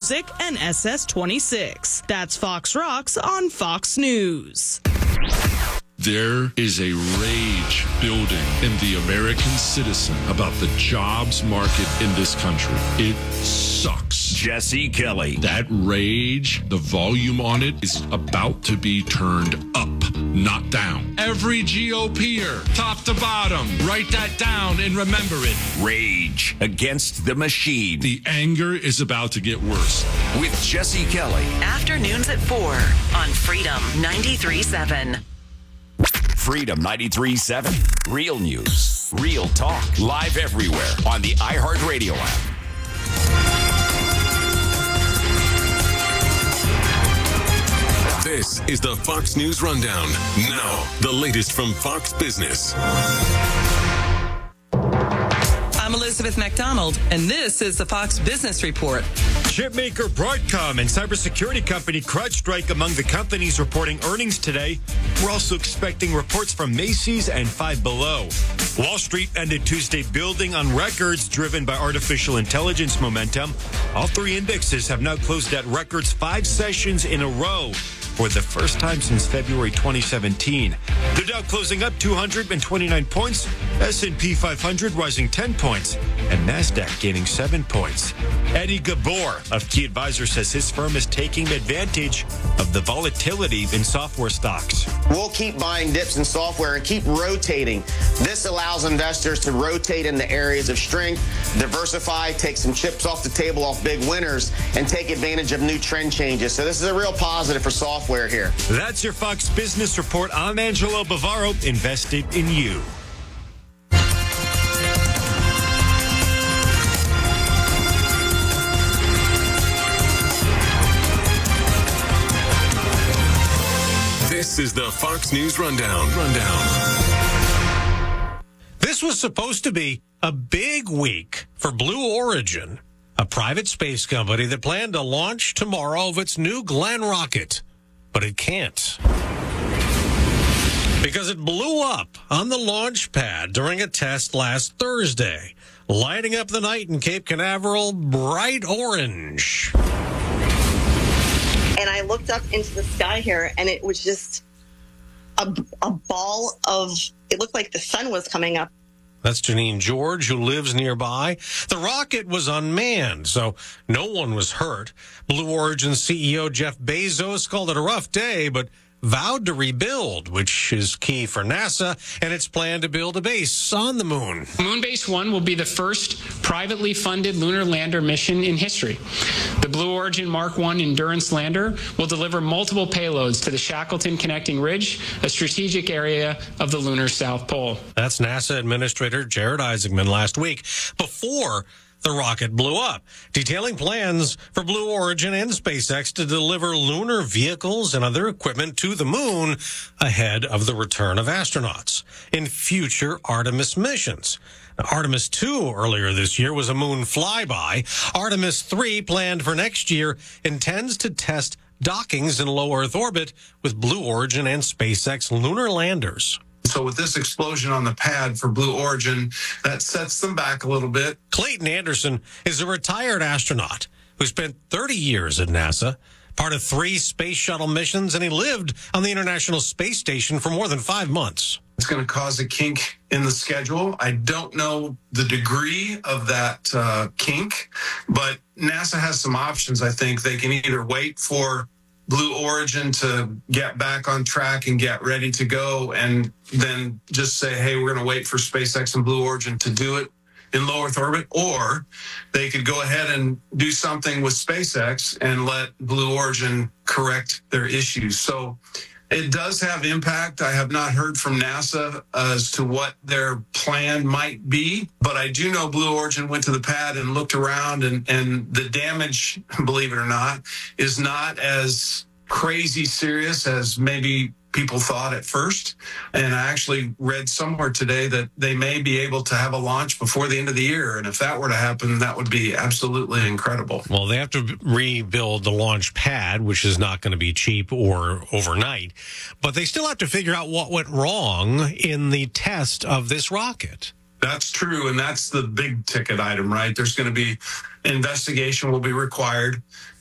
Music, and SS26. That's Fox Rocks on Fox News. There is a rage building in the American citizen about the jobs market in this country. It sucks. Jesse Kelly. That rage, the volume on it is about to be turned up, not down. Every GOPer, top to bottom, write that down and remember it. Rage against the machine. The anger is about to get worse. With Jesse Kelly. Afternoons at 4 on Freedom 93.7. Freedom 93.7. Real news, real talk, live everywhere on the iHeartRadio app. This is the Fox News Rundown. Now, the latest from Fox Business. I'm Elizabeth MacDonald, and this is the Fox Business Report. Chipmaker Broadcom and cybersecurity company CrowdStrike among the companies reporting earnings today. We're also expecting reports from Macy's and Five Below. Wall Street ended Tuesday building on records driven by artificial intelligence momentum. All three indexes have now closed at records 5 sessions in a row for the first time since February 2017. The Dow closing up 229 points, S&P 500 rising 10 points, and NASDAQ gaining 7 points. Eddie Gabor of Key Advisor says his firm is taking advantage of the volatility in software stocks. We'll keep buying dips in software and keep rotating. This allows investors to rotate into areas of strength, diversify, take some chips off the table off big winners, and take advantage of new trend changes. So this is a real positive for software here. That's your Fox Business Report. I'm Angelo Bavaro, invested in you. This is the Fox News Rundown. This was supposed to be a big week for Blue Origin, a private space company that planned to launch tomorrow of its new Glenn rocket. But it can't. Because it blew up on the launch pad during a test last Thursday, lighting up the night in Cape Canaveral bright orange. And I looked up into the sky here, and it was just a ball of, it looked like the sun was coming up. That's Janine George, who lives nearby. The rocket was unmanned, so no one was hurt. Blue Origin CEO Jeff Bezos called it a rough day, but vowed to rebuild, which is key for NASA and its plan to build a base on the moon. Moonbase 1 will be the first privately funded lunar lander mission in history. The Blue Origin Mark 1 Endurance lander will deliver multiple payloads to the Shackleton Connecting Ridge, a strategic area of the lunar South Pole. That's NASA Administrator Jared Isaacman last week, before the rocket blew up, detailing plans for Blue Origin and SpaceX to deliver lunar vehicles and other equipment to the moon ahead of the return of astronauts in future Artemis missions. Now, Artemis 2 earlier this year was a moon flyby. Artemis 3, planned for next year, intends to test dockings in low Earth orbit with Blue Origin and SpaceX lunar landers. So with this explosion on the pad for Blue Origin, that sets them back a little bit. Clayton Anderson is a retired astronaut who spent 30 years at NASA, part of 3 space shuttle missions, and he lived on the International Space Station for more than 5 months. It's going to cause a kink in the schedule. I don't know the degree of that kink, but NASA has some options. I think they can either wait for Blue Origin to get back on track and get ready to go, and then just say, hey, we're going to wait for SpaceX and Blue Origin to do it in low Earth orbit, or they could go ahead and do something with SpaceX and let Blue Origin correct their issues. So it does have impact. I have not heard from NASA as to what their plan might be, but I do know Blue Origin went to the pad and looked around, and the damage, believe it or not, is not as crazy serious as maybe people thought at first. And I actually read somewhere today that they may be able to have a launch before the end of the year. And if that were to happen, that would be absolutely incredible. Well, they have to rebuild the launch pad, which is not going to be cheap or overnight. But they still have to figure out what went wrong in the test of this rocket. That's true. And that's the big ticket item, right? There's going to be investigation will be required.